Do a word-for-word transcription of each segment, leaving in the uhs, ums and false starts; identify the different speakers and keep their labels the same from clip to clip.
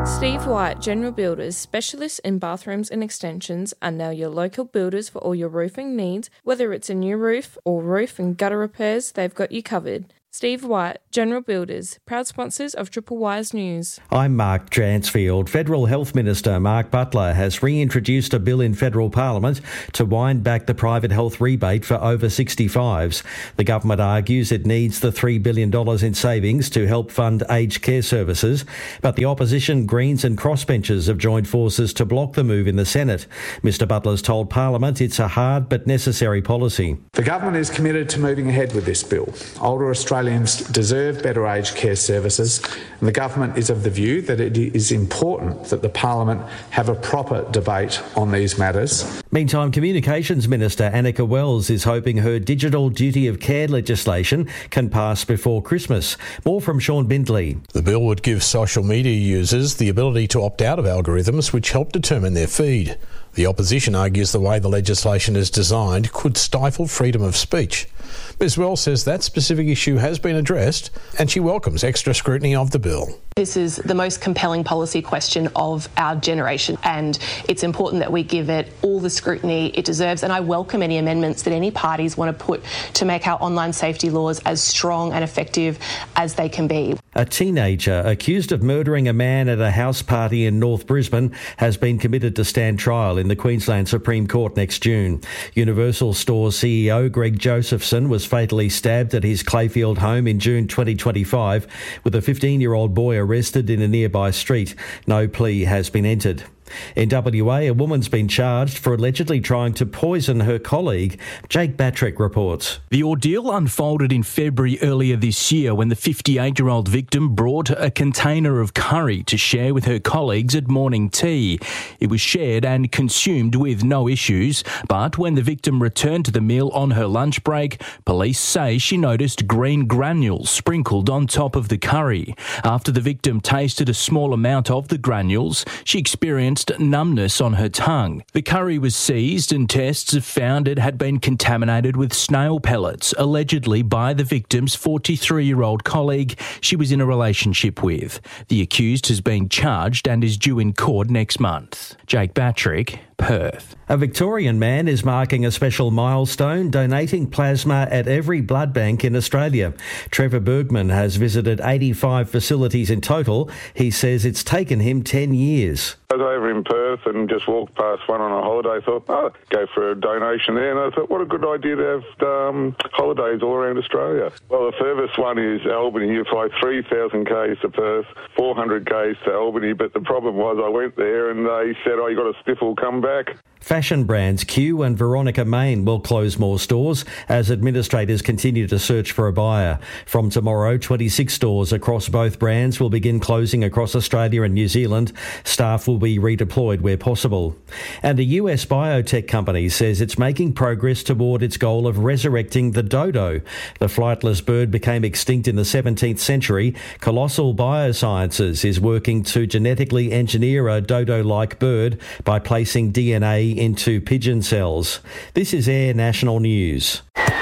Speaker 1: Steve White General Builders, specialists in bathrooms and extensions, are now your local builders for all your roofing needs. Whether it's a new roof or roof and gutter repairs, they've got you covered. Steve White, General Builders, proud sponsors of Triple Wise News.
Speaker 2: I'm Mark Dransfield. Federal Health Minister Mark Butler has reintroduced a bill in federal parliament to wind back the private health rebate for over sixty-fives. The government argues it needs the three billion dollars in savings to help fund aged care services, but the opposition, Greens and crossbenchers have joined forces to block the move in the Senate. Mister Butler's told Parliament it's a hard but necessary policy.
Speaker 3: The government is committed to moving ahead with this bill. Older Australians deserve better aged care services, and the government is of the view that it is important that the Parliament have a proper debate on these matters.
Speaker 2: Meantime, Communications Minister Annika Wells is hoping her digital duty of care legislation can pass before Christmas. More from Sean Bindley.
Speaker 4: The bill would give social media users the ability to opt out of algorithms which help determine their feed. The opposition argues the way the legislation is designed could stifle freedom of speech. Miz Wells says that specific issue has been addressed and she welcomes extra scrutiny of the bill.
Speaker 5: This is the most compelling policy question of our generation, and it's important that we give it all the scrutiny it deserves, and I welcome any amendments that any parties want to put to make our online safety laws as strong and effective as they can be.
Speaker 2: A teenager accused of murdering a man at a house party in North Brisbane has been committed to stand trial in the Queensland Supreme Court next June. Universal Stores C E O Greg Josephson was fatally stabbed at his Clayfield home in June twenty twenty-five, with a fifteen-year-old boy arrested in a nearby street. No plea has been entered. In W A, a woman's been charged for allegedly trying to poison her colleague. Jake Batrick reports.
Speaker 6: The ordeal unfolded in February earlier this year when the fifty-eight-year-old victim brought a container of curry to share with her colleagues at morning tea. It was shared and consumed with no issues, but when the victim returned to the meal on her lunch break, police say she noticed green granules sprinkled on top of the curry. After the victim tasted a small amount of the granules, she experienced numbness on her tongue. The curry was seized and tests have found it had been contaminated with snail pellets, allegedly by the victim's forty-three-year-old colleague she was in a relationship with. The accused has been charged and is due in court next month. Jake Batrick, Perth.
Speaker 2: A Victorian man is marking a special milestone, donating plasma at every blood bank in Australia. Trevor Bergman has visited eighty-five facilities in total. He says it's taken him ten years.
Speaker 7: I was over in Perth and just walked past one on a holiday. Thought, oh, go for a donation there. And I thought, what a good idea to have um, holidays all around Australia. Well, the furthest one is Albany. You fly three thousand kays to Perth, four hundred kays to Albany. But the problem was I went there and they said, oh, you got a stiffle, come back.
Speaker 2: Fashion brands Q and Veronica Main will close more stores as administrators continue to search for a buyer. From tomorrow, twenty-six stores across both brands will begin closing across Australia and New Zealand. Staff will be redeployed where possible. And a U S biotech company says it's making progress toward its goal of resurrecting the dodo. The flightless bird became extinct in the seventeenth century. Colossal Biosciences is working to genetically engineer a dodo-like bird by placing D N A into pigeon cells. This is Air National News.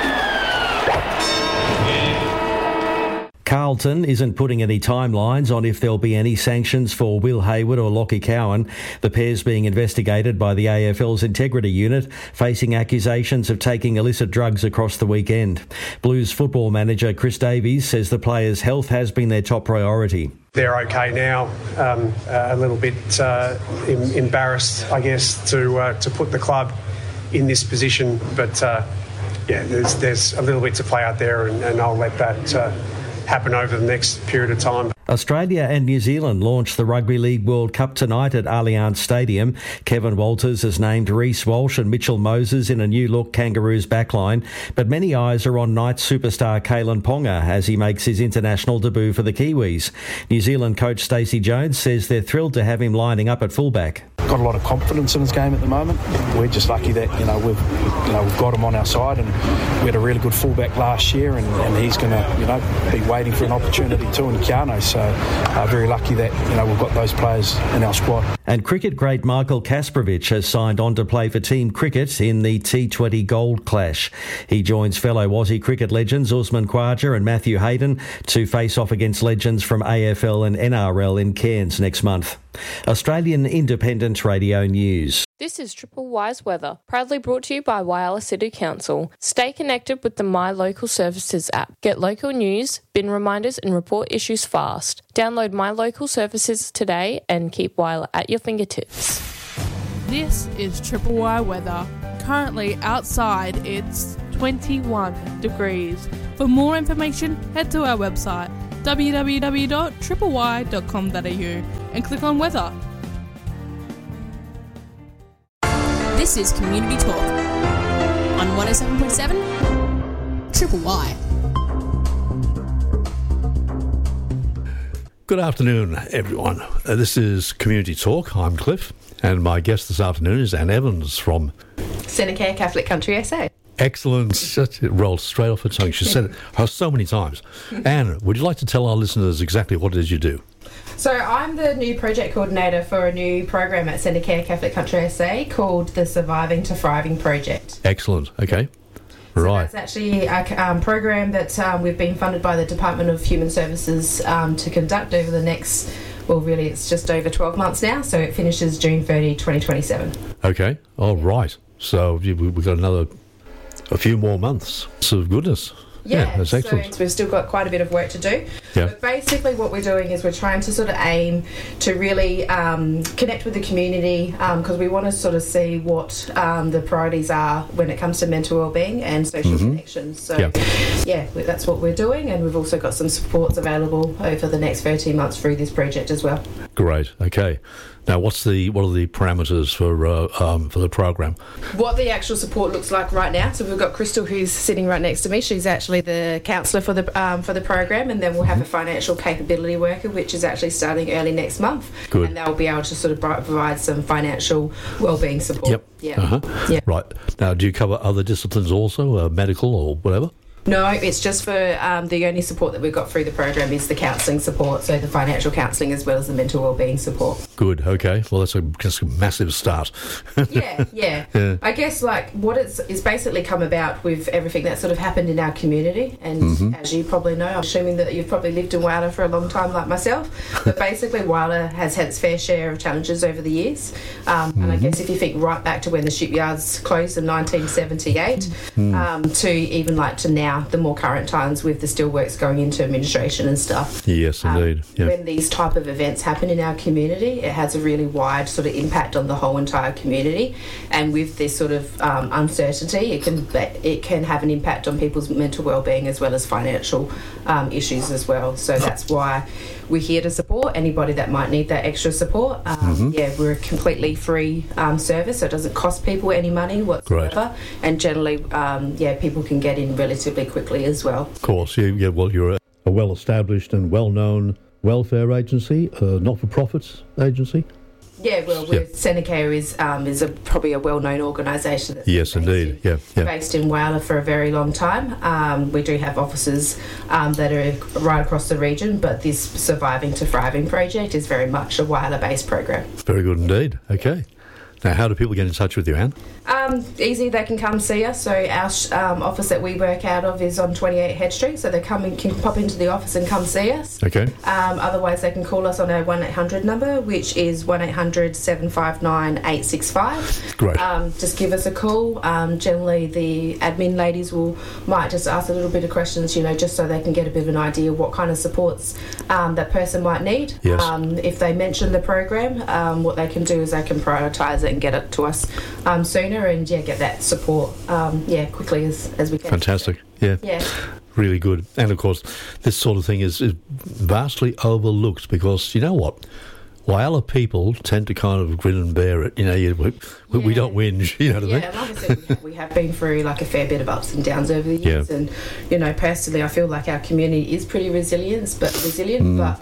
Speaker 2: Carlton isn't putting any timelines on if there'll be any sanctions for Will Hayward or Lockie Cowan. The pair's being investigated by the A F L's Integrity Unit, facing accusations of taking illicit drugs across the weekend. Blues football manager Chris Davies says the players' health has been their top priority.
Speaker 8: They're okay now, um, a little bit uh, embarrassed, I guess, to uh, to put the club in this position. But, uh, yeah, there's, there's a little bit to play out there, and, and I'll let that uh, happen over the next period of time.
Speaker 2: Australia and New Zealand launch the Rugby League World Cup tonight at Allianz Stadium. Kevin Walters has named Reece Walsh and Mitchell Moses in a new-look Kangaroos backline, but many eyes are on Knights superstar Kalen Ponga as he makes his international debut for the Kiwis. New Zealand coach Stacey Jones says they're thrilled to have him lining up at fullback.
Speaker 9: got a lot of confidence in his game at the moment. We're just lucky that, you know, we've, you know, we've got him on our side, and we had a really good fullback last year, and, and he's going to, you know, be waiting for an opportunity too in Keano. So uh, very lucky that, you know, we've got those players in our squad.
Speaker 2: And cricket great Michael Kasparovich has signed on to play for Team Cricket in the T twenty Gold Clash. He joins fellow Aussie cricket legends Usman Khawaja and Matthew Hayden to face off against legends from A F L and N R L in Cairns next month. Australian Independent Radio News.
Speaker 1: This is Triple Y's weather, proudly brought to you by Whyalla City Council. Stay connected with the My Local Services app. Get local news, bin reminders and report issues fast. Download My Local Services today and keep Whyalla at your fingertips.
Speaker 10: This is Triple Y weather. Currently outside it's twenty-one degrees. For more information, head to our website w w w dot triple y dot com dot a u and click on weather.
Speaker 11: This is Community Talk on one oh seven point seven Triple Y.
Speaker 4: Good afternoon, everyone. Uh, this is Community Talk. I'm Cliff, and my guest this afternoon is Anne Evans from
Speaker 5: Senecare Catholic Country S A.
Speaker 4: Excellent. It rolled straight off her tongue. She said it so many times. Anne, would you like to tell our listeners exactly what it is you do?
Speaker 12: So I'm the new project coordinator for a new program at Senecare Catholic Country S A called the Surviving to Thriving Project.
Speaker 4: Excellent. Okay. Right.
Speaker 12: So that's actually a um, program that um, we've been funded by the Department of Human Services um, to conduct over the next, well, really it's just over twelve months now, so it finishes June thirtieth, twenty twenty-seven.
Speaker 4: Okay. All right. So we've got another, a few more months. So goodness.
Speaker 12: Yeah,
Speaker 4: yeah, that's excellent.
Speaker 12: So we've still got quite a bit of work to do.
Speaker 4: Yeah.
Speaker 12: But basically what we're doing is we're trying to sort of aim to really um, connect with the community because um, we want to sort of see what um, the priorities are when it comes to mental wellbeing and social
Speaker 4: mm-hmm.
Speaker 12: connections. So
Speaker 4: yeah.
Speaker 12: yeah, that's what we're doing, and we've also got some supports available over the next thirteen months through this project as well.
Speaker 4: Great. Okay. Now, what's the what are the parameters for uh, um, for the program?
Speaker 12: What the actual support looks like right now. So we've got Crystal, who's sitting right next to me. She's actually the counsellor for the um, for the program, and then we'll have a financial capability worker, which is actually starting early next month.
Speaker 4: Good.
Speaker 12: And they'll be able to sort of provide some financial wellbeing support.
Speaker 4: Yep.
Speaker 12: Yeah.
Speaker 4: Uh-huh.
Speaker 12: Yeah.
Speaker 4: Right. Now, do you cover other disciplines also, uh, medical or whatever?
Speaker 12: No, it's just for um, the only support that we've got through the program is the counselling support, so the financial counselling as well as the mental wellbeing support.
Speaker 4: Good, okay. Well, that's a, that's a massive start.
Speaker 12: yeah, yeah, yeah. I guess like what it's, it's basically come about with everything that's sort of happened in our community, and mm-hmm. as you probably know, I'm assuming that you've probably lived in Whyalla for a long time like myself, but basically Whyalla has had its fair share of challenges over the years, um, mm-hmm. and I guess if you think right back to when the shipyards closed in nineteen seventy-eight mm. um, to even like to now, the more current times with the steelworks going into administration and stuff.
Speaker 4: Yes, indeed.
Speaker 12: Um,
Speaker 4: yeah.
Speaker 12: When these type of events happen in our community, it has a really wide sort of impact on the whole entire community. And with this sort of um, uncertainty, it can it can have an impact on people's mental wellbeing as well as financial um, issues as well. So that's why we're here to support anybody that might need that extra support. Um, mm-hmm. Yeah, we're a completely free um, service, so it doesn't cost people any money whatsoever. Great. And generally, um, yeah, people can get in relatively quickly as well.
Speaker 4: Of course, yeah, yeah well, you're a, a well-established and well-known welfare agency, a not-for-profit agency.
Speaker 12: Yeah, well, we're, yeah. Senecare is um, is a, probably a well-known organisation. That's
Speaker 4: yes, indeed.
Speaker 12: In,
Speaker 4: yeah, yeah.
Speaker 12: Based in Whyalla for a very long time. Um, we do have offices um, that are right across the region, but this Surviving to Thriving project is very much a Whyalla-based program.
Speaker 4: Very good indeed. Okay. Now, how do people get in touch with you, Anne?
Speaker 12: Um, easy, they can come see us. So our um, office that we work out of is on twenty-eight Head Street, so they come and can pop into the office and come see us.
Speaker 4: Okay.
Speaker 12: Um, otherwise, they can call us on our one eight hundred number, which is one eight hundred seven five nine eight six five.
Speaker 4: Great.
Speaker 12: Um, just give us a call. Um, generally, the admin ladies will might just ask a little bit of questions, you know, just so they can get a bit of an idea what kind of supports um, that person might need.
Speaker 4: Yes.
Speaker 12: Um, if they mention the program, um, what they can do is they can prioritise it and get it to us um, sooner and yeah get that support um, yeah quickly as, as we can.
Speaker 4: Fantastic. Yeah.
Speaker 12: Yeah.
Speaker 4: Really good. And of course this sort of thing is, is vastly overlooked because you know what? Whyalla people tend to kind of grin and bear it. You know, you, we, yeah. we don't whinge, you know what
Speaker 12: yeah,
Speaker 4: I mean?
Speaker 12: Yeah, like I said, we have, we have been through like a fair bit of ups and downs over the years.
Speaker 4: Yeah.
Speaker 12: And, you know, personally, I feel like our community is pretty resilient, but resilient, mm. but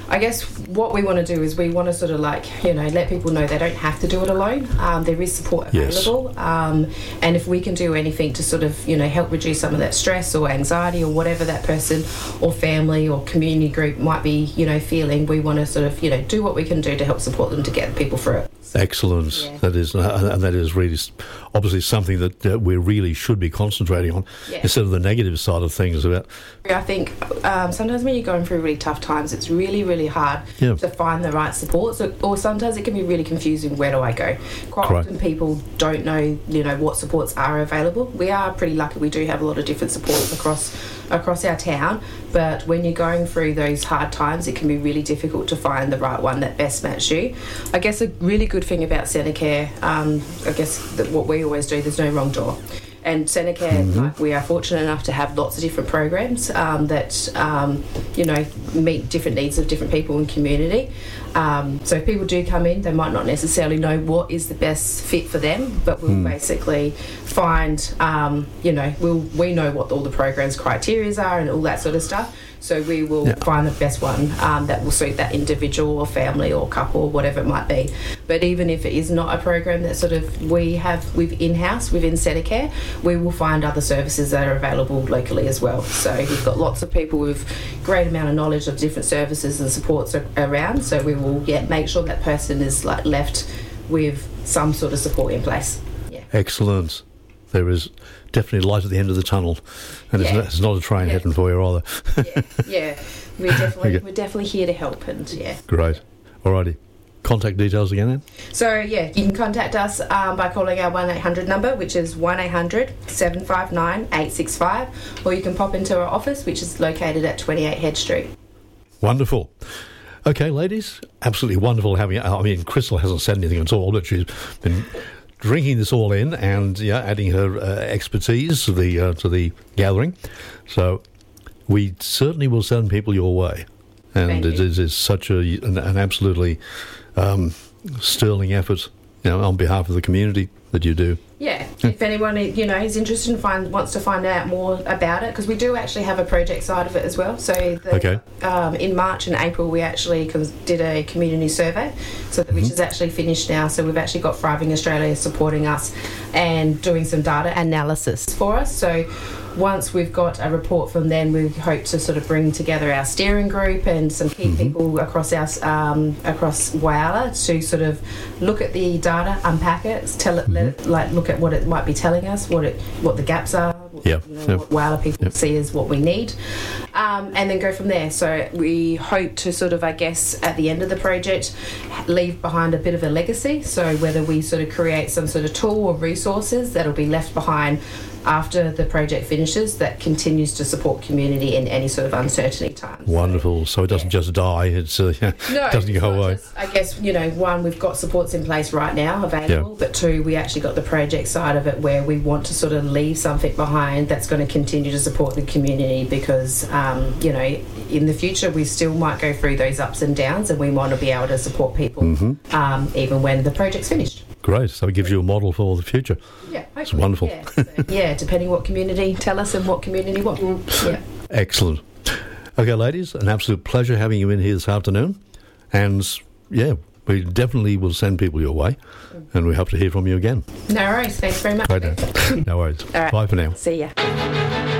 Speaker 12: I guess what we want to do is we want to sort of like, you know, let people know they don't have to do it alone. Um, there is support available. Yes. Um, and if we can do anything to sort of, you know, help reduce some of that stress or anxiety or whatever that person or family or community group might be, you know, feeling, we want to sort of, you know, do what we can do to help support them to get people through it.
Speaker 13: Excellent. Yeah. That is, uh, and that is really obviously something that uh, we really should be concentrating on yeah. instead of the negative side of things. About,
Speaker 12: I think um, sometimes when you're going through really tough times, it's really, really hard yeah. to find the right support. So, or sometimes it can be really confusing. Where do I go? Quite Correct. often people don't know, you know, what supports are available. We are pretty lucky. We do have a lot of different supports across across our town. But when you're going through those hard times, it can be really difficult to find the right one that best matches you. I guess a really good thing about Centacare, um, I guess that what we always do, there's no wrong door. And Centacare, mm-hmm. like, we are fortunate enough to have lots of different programs um, that, um, you know, meet different needs of different people in community. Um, so if people do come in, they might not necessarily know what is the best fit for them, but we'll mm. basically find, um, you know, we'll, we know what all the program's criteria are and all that sort of stuff. So we will yeah. find the best one um, that will suit that individual or family or couple or whatever it might be. But even if it is not a program that sort of we have with in-house within Centacare, we will find other services that are available locally as well. So we've got lots of people with great amount of knowledge of different services and supports around. So we will yeah, make sure that person is like left with some sort of support in place. Yeah.
Speaker 13: Excellent. There is definitely light at the end of the tunnel, and yeah. it's, not, it's not a train yeah. heading for you either.
Speaker 12: yeah, yeah, we're definitely okay. we're definitely here to help, and yeah.
Speaker 13: Great. Alrighty. Contact details again, then.
Speaker 12: So yeah, you can contact us um, by calling our one eight hundred number, which is one eight hundred seven five nine eight six five, or you can pop into our office, which is located at twenty-eight Head Street.
Speaker 13: Wonderful. Okay, ladies, absolutely wonderful having you. I mean, Crystal hasn't said anything at all, but she's been drinking this all in and yeah, adding her uh, expertise to the uh, to the gathering. So we certainly will send people your way, and it is, is such a an, an absolutely um, sterling effort, you know, on behalf of the community that you do.
Speaker 12: Yeah, if anyone, you know, is interested and find wants to find out more about it, because we do actually have a project side of it as well. So the,
Speaker 13: okay.
Speaker 12: um, in March and April we actually did a community survey, so that, mm-hmm. which is actually finished now. So we've actually got Thriving Australia supporting us and doing some data analysis for us. So once we've got a report from them, we hope to sort of bring together our steering group and some key mm-hmm. people across our um, across Whyalla to sort of look at the data, unpack it, tell it, mm-hmm. let it, like look at what it might be telling us, what it what the gaps are, what,
Speaker 13: yep.
Speaker 12: you know,
Speaker 13: yep.
Speaker 12: what Whyalla people yep. see as what we need, um, and then go from there. So we hope to sort of, I guess, at the end of the project, leave behind a bit of a legacy. So whether we sort of create some sort of tool or resources that'll be left behind after the project finishes that continues to support community in any sort of uncertainty times.
Speaker 13: Wonderful. So it doesn't yeah. just die, it's, uh, yeah,
Speaker 12: no,
Speaker 13: it doesn't go away.
Speaker 12: Just, I guess, you know, one, we've got supports in place right now available, yeah. but two, we actually got the project side of it where we want to sort of leave something behind that's going to continue to support the community, because, um, you know, in the future we still might go through those ups and downs, and we want to be able to support people
Speaker 13: mm-hmm.
Speaker 12: um, even when the project's finished.
Speaker 13: Great. So it gives you a model for the future.
Speaker 12: Yeah, hopefully.
Speaker 13: It's wonderful.
Speaker 12: Yeah, so, yeah, depending what community tell us and what community want. Yeah.
Speaker 13: Excellent. Okay, ladies, an absolute pleasure having you in here this afternoon. And, yeah, we definitely will send people your way, and we hope to hear from you again.
Speaker 12: No worries. Thanks very much.
Speaker 13: Right now. No worries.
Speaker 12: All right.
Speaker 13: Bye for now.
Speaker 12: See ya.